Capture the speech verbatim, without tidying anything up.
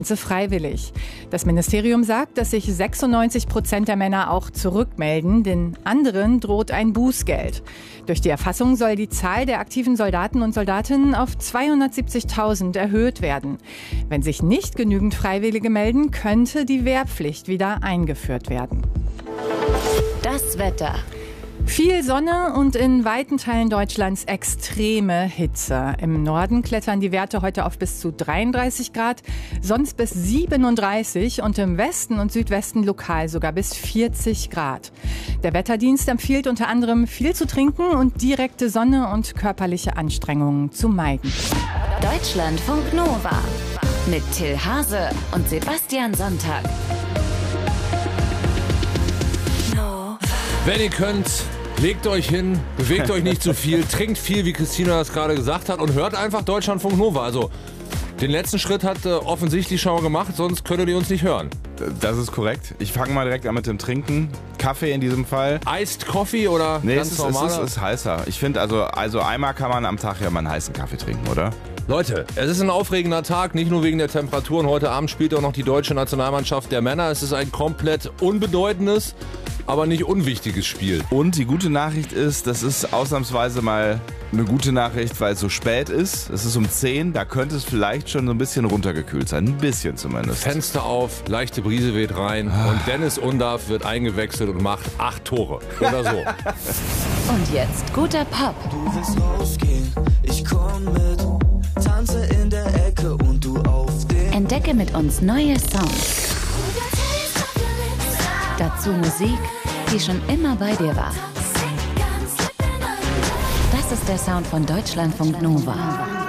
freiwillig. Das Ministerium sagt, dass sich sechsundneunzig Prozent der Männer auch zurückmelden. Den anderen droht ein Bußgeld. Durch die Erfassung soll die Zahl der aktiven Soldaten und Soldatinnen auf zweihundertsiebzigtausend erhöht werden. Wenn sich nicht genügend Freiwillige melden, könnte die Wehrpflicht wieder eingeführt werden. Das Wetter. Viel Sonne und in weiten Teilen Deutschlands extreme Hitze. Im Norden klettern die Werte heute auf bis zu dreiunddreißig Grad, sonst bis siebenunddreißig und im Westen und Südwesten lokal sogar bis vierzig Grad. Der Wetterdienst empfiehlt unter anderem viel zu trinken und direkte Sonne und körperliche Anstrengungen zu meiden. Deutschlandfunk Nova mit Till Hase und Sebastian Sonntag. Wenn ihr könnt, legt euch hin, bewegt euch nicht zu viel, trinkt viel, wie Christina das gerade gesagt hat, und hört einfach Deutschlandfunk Nova. Also den letzten Schritt hat äh, offensichtlich schon gemacht, sonst könntet ihr uns nicht hören. Das ist korrekt. Ich fange mal direkt an mit dem Trinken. Kaffee in diesem Fall. Iced Coffee oder nee, ganz es ist, normaler? es ist, es ist heißer. Ich finde, also, also einmal kann man am Tag ja mal einen heißen Kaffee trinken, oder? Leute, es ist ein aufregender Tag, nicht nur wegen der Temperaturen. Heute Abend spielt auch noch die deutsche Nationalmannschaft der Männer. Es ist ein komplett unbedeutendes, aber nicht unwichtiges Spiel. Und die gute Nachricht ist, das ist ausnahmsweise mal eine gute Nachricht, weil es so spät ist. Es ist um zehn, da könnte es vielleicht schon so ein bisschen runtergekühlt sein. Ein bisschen zumindest. Fenster auf, leichte Brise weht rein und Dennis Undaff wird eingewechselt und macht acht Tore. Oder so. Und jetzt guter Pop. Du willst rausgehen, ich komm mit, tanze in der Ecke und du auf den. Entdecke mit uns neue Songs. Dazu Musik, die schon immer bei dir war. Das ist der Sound von Deutschlandfunk Nova.